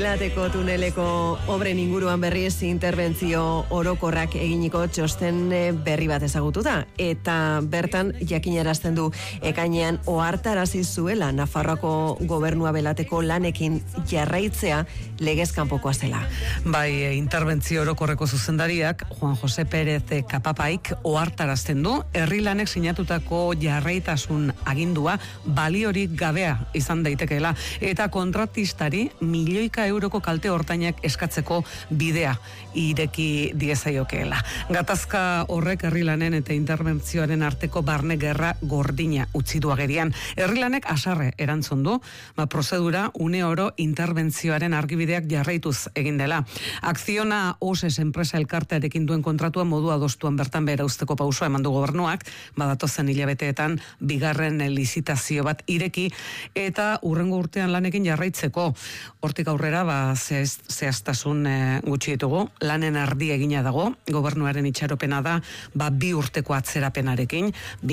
Lateko tuneleko obren inguruan berriz interbentzio orokorrak eginiko txosten berri bat ezagutu da. Eta bertan jakinarazten du ekainean ohartarazi zuela Nafarroako gobernua belateko lanekin jarraitzea legez kanpokoa zela. Bai, interbentzio orokorreko zuzendariak Juan Jose Pérez Kapapaik ohartarazten du herri lanek sinatutako jarraitasun agindua baliorik gabea izan daitekeela eta kontratistari milioika euroko kalte hortainak eskatzeko bidea ireki diezaiokeela. Gatazka horrek herrilanen eta interbentzioaren arteko barne gerra gordina utzi du agerian. Herrilanek asarre erantzun du, prozedura une oro interbentzioaren argibideak jarraituz egin dela. Akziona OSES enpresa elkartearekin duen kontratua modu adostuan bertan behera usteko pausua eman du gobernuak, badatozen hilabeteetan bigarren lizitazio bat ireki eta hurrengo urtean lanekin jarraitzeko. Hortik aurrera zehaztasun gutxi ditugu, lanen ardi egina dago, gobernuaren itxaropena da, 2 urteko atzerapenarekin,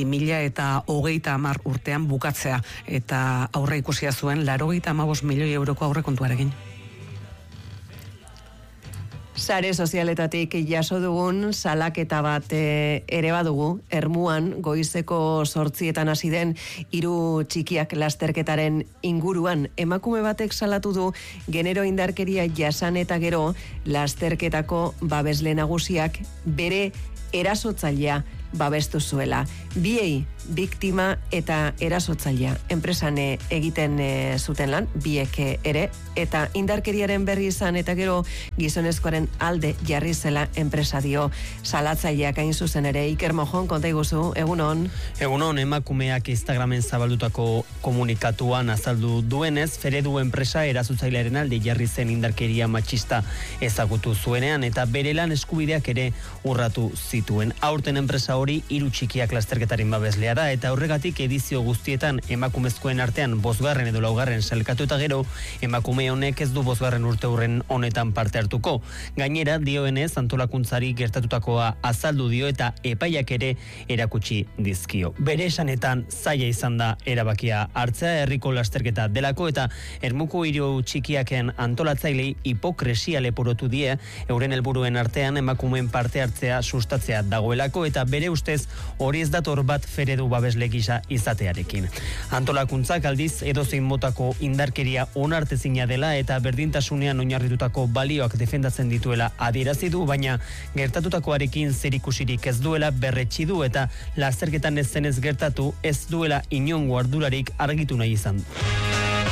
2030 urtean bukatzea, eta aurre ikusia zuen 85 milioi euroko aurre kontuarekin. Sare sozialetatik jaso dugun salaketa bat ere badugu, Ermuan goizeko 8:00 hasi den 3 txikiak lasterketaren inguruan. Emakume batek salatu du genero indarkeria jasan eta gero lasterketako babesle nagusiak bere erasotzailea babestu zuela. Biei biktima eta erasotzailea enpresan egiten zuten lan, biek ere, eta indarkeriaren berri izan eta gero gizonezkoaren alde jarri zela enpresa dio salatzaileak hain zuzen ere. Iker Mojon, konta iguzu, egunon. Egunon, emakumeak Instagramen zabaldutako komunikatuan azaldu duenez, Feredu enpresa erasotzailearen alde jarri zen indarkeria matxista ezagutu zuenean eta bere lan eskubideak ere urratu zituen. Aurten enpresa hori 3 txikiak lasterketaren babeslea da eta horregatik edizio guztietan emakumezkoen artean 5. edo 4. sailkatu eta gero emakume honek ez du 5. urteurren honetan parte hartuko. Gainera dioenez antolakuntzari gertatutakoa azaldu dio eta epaiak ere erakutsi dizkio. Bere esanetan zaila izan da erabakia hartzea herriko lasterketa delako eta Ermuko 3 txikiaken antolatzailei hipokresia leporatu die euren helburuen artean emakumeen parte hartzea sustatzea dagoelako eta bere ustez hori ez dator bat Feredu babesle gisa izatearekin. Antolakuntzak aldiz edozein motako indarkeria onartezina dela eta berdintasunean oinarritutako balioak defendatzen dituela adierazi du, baina gertatutakoarekin zerikusirik ez duela berretsi du eta lasterketan ez zenez gertatu ez duela inongo ardurarik argitu nahi izan.